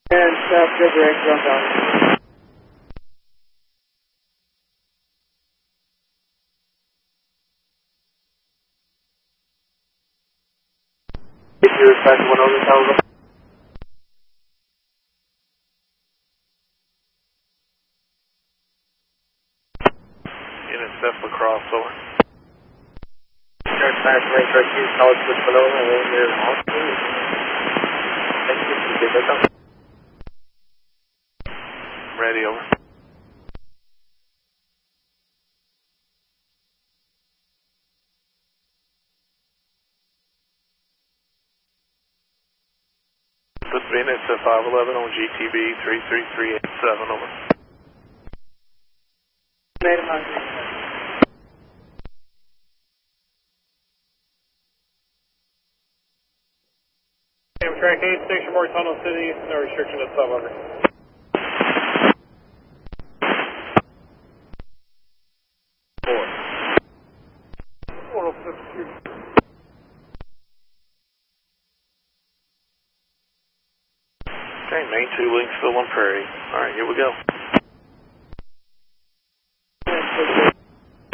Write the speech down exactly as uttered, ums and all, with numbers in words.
And stop the brakes, run down. If you request one over thousand. Unit Steph LaCrosse, over. Start fast, right, right, two, solid switch below, and we'll near the hospital. Thank you, you get that done. Ready, over. Put Venus at five eleven on G T B three three three eight seven, over. Made him on. Track eight, Station Board, Tunnel City, no restriction at sub, over. Four. four oh six two. Okay, main two links still on Prairie. Alright, here we go.